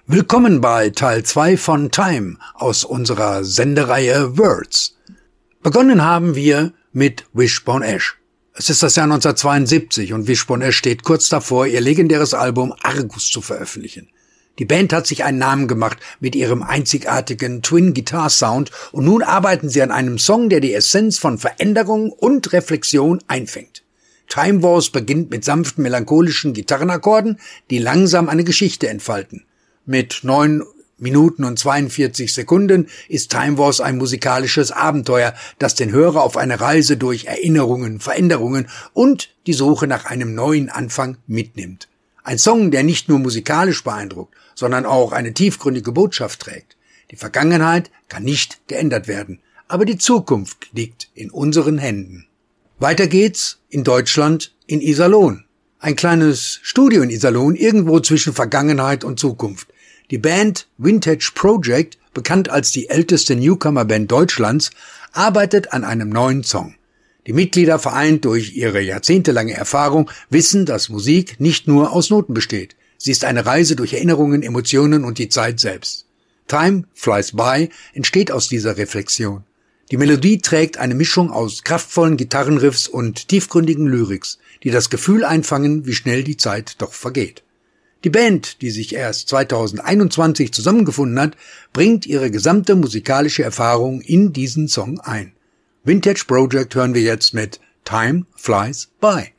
Willkommen bei Teil 2 von Time aus unserer Sendereihe Words. Begonnen haben wir mit Wishbone Ash. Es ist das Jahr 1972 und Wishbone Ash steht kurz davor, ihr legendäres Album Argus zu veröffentlichen. Die Band hat sich einen Namen gemacht mit ihrem einzigartigen Twin-Guitar-Sound und nun arbeiten sie an einem Song, der die Essenz von Veränderung und Reflexion einfängt. Time Wars beginnt mit sanften melancholischen Gitarrenakkorden, die langsam eine Geschichte entfalten. Mit 9 Minuten und 42 Sekunden ist Time Wars ein musikalisches Abenteuer, das den Hörer auf eine Reise durch Erinnerungen, Veränderungen und die Suche nach einem neuen Anfang mitnimmt. Ein Song, der nicht nur musikalisch beeindruckt, sondern auch eine tiefgründige Botschaft trägt. Die Vergangenheit kann nicht geändert werden, aber die Zukunft liegt in unseren Händen. Weiter geht's in Deutschland in Iserlohn. Ein kleines Studio in Iserlohn, irgendwo zwischen Vergangenheit und Zukunft. Die Band Vintage Project, bekannt als die älteste Newcomer-Band Deutschlands, arbeitet an einem neuen Song. Die Mitglieder, vereint durch ihre jahrzehntelange Erfahrung, wissen, dass Musik nicht nur aus Noten besteht. Sie ist eine Reise durch Erinnerungen, Emotionen und die Zeit selbst. Time Flies By entsteht aus dieser Reflexion. Die Melodie trägt eine Mischung aus kraftvollen Gitarrenriffs und tiefgründigen Lyrics, die das Gefühl einfangen, wie schnell die Zeit doch vergeht. Die Band, die sich erst 2021 zusammengefunden hat, bringt ihre gesamte musikalische Erfahrung in diesen Song ein. Vintage Project hören wir jetzt mit Time Flies By.